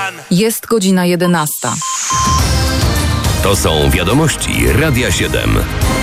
Jest godzina 11. To są wiadomości Radia 7.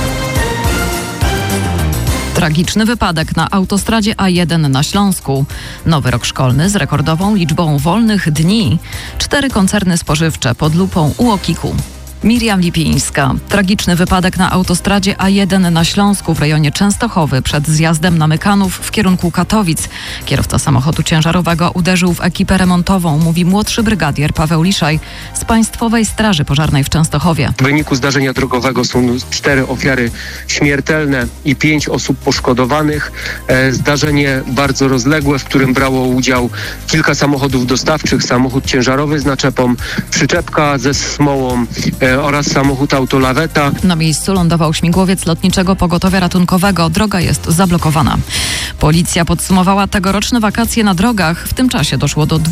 Tragiczny wypadek na autostradzie A1 na Śląsku. Nowy rok szkolny z rekordową liczbą wolnych dni. 4 koncerny spożywcze pod lupą UOKiK-u. Miriam Lipińska. Tragiczny wypadek na autostradzie A1 na Śląsku w rejonie Częstochowy przed zjazdem na Mykanów w kierunku Katowic. Kierowca samochodu ciężarowego uderzył w ekipę remontową, mówi młodszy brygadier Paweł Liszaj z Państwowej Straży Pożarnej w Częstochowie. W wyniku zdarzenia drogowego są 4 ofiary śmiertelne i 5 osób poszkodowanych. Zdarzenie bardzo rozległe, w którym brało udział kilka samochodów dostawczych, samochód ciężarowy z naczepą, przyczepka ze smołą, oraz samochód autolaweta. Na miejscu lądował śmigłowiec lotniczego pogotowia ratunkowego. Droga jest zablokowana. Policja podsumowała tegoroczne wakacje na drogach. W tym czasie doszło do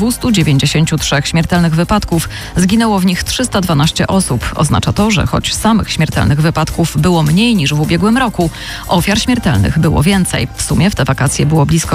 293 śmiertelnych wypadków. Zginęło w nich 312 osób. Oznacza to, że choć samych śmiertelnych wypadków było mniej niż w ubiegłym roku, ofiar śmiertelnych było więcej. W sumie w te wakacje było blisko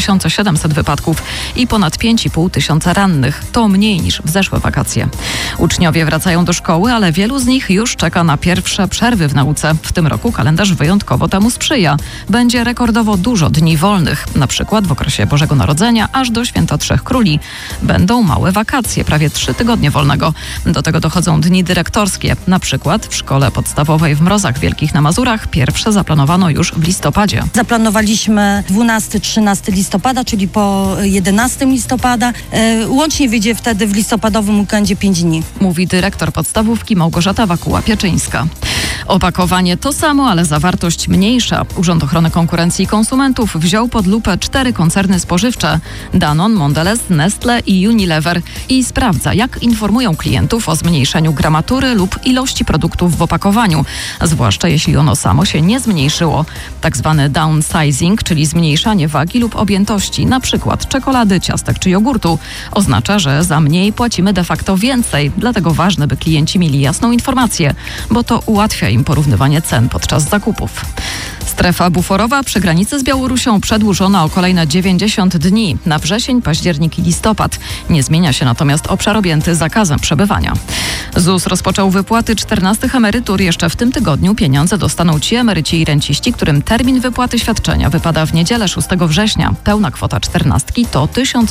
4700 wypadków i ponad 5500 rannych. To mniej niż w zeszłe wakacje. Uczniowie wracają do szkoły, ale wielu z nich już czeka na pierwsze przerwy w nauce. W tym roku kalendarz wyjątkowo temu sprzyja. Będzie rekordowo dużo dni wolnych. Na przykład w okresie Bożego Narodzenia aż do Święta Trzech Króli. Będą małe wakacje, prawie 3 tygodnie wolnego. Do tego dochodzą dni dyrektorskie. Na przykład w szkole podstawowej w Mrozach Wielkich na Mazurach pierwsze zaplanowano już w listopadzie. Zaplanowaliśmy 12-13 listopada, czyli po 11 listopada. Łącznie wyjdzie wtedy w listopadowym weekendzie 5 dni. Mówi dyrektor podstawówki Małgorzata Wakuła-Pieczyńska. Opakowanie to samo, ale zawartość mniejsza. Urząd Ochrony Konkurencji i Konsumentów wziął pod lupę 4 koncerny spożywcze: Danone, Mondelez, Nestle i Unilever i sprawdza, jak informują klientów o zmniejszeniu gramatury lub ilości produktów w opakowaniu, zwłaszcza jeśli ono samo się nie zmniejszyło. Tak zwany downsizing, czyli zmniejszanie wagi lub objętości, na przykład czekolady, ciastek czy jogurtu, oznacza, że za mniej płacimy de facto więcej. Dlatego ważne, by klienci mieli jasną informację, bo to ułatwia im porównywanie cen podczas zakupów. Strefa buforowa przy granicy z Białorusią przedłużona o kolejne 90 dni na wrzesień, październik i listopad. Nie zmienia się natomiast obszar objęty zakazem przebywania. ZUS rozpoczął wypłaty 14 emerytur. Jeszcze w tym tygodniu pieniądze dostaną ci emeryci i renciści, którym termin wypłaty świadczenia wypada w niedzielę 6 września. Pełna kwota 14 to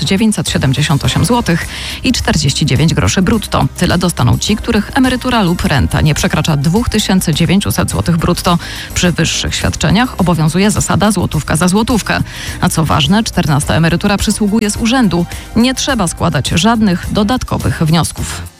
1978 zł i 49 groszy brutto. Tyle dostaną ci, których emerytura lub renta nie przekracza 2900 zł brutto. Przy wyższych świadczeniach obowiązuje zasada złotówka za złotówkę. A co ważne, 14 emerytura przysługuje z urzędu. Nie trzeba składać żadnych dodatkowych wniosków.